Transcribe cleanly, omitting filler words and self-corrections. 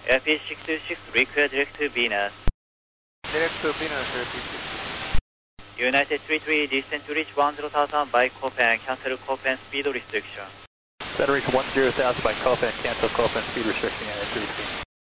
Airfield 626, require direct to Venus. Direct to Venus, Airfield 626. United 33, descend to reach 10,000 by Copan, cancel Copan speed restriction. Set to reach 10,000 by Copan, cancel Copan speed restriction, United 33.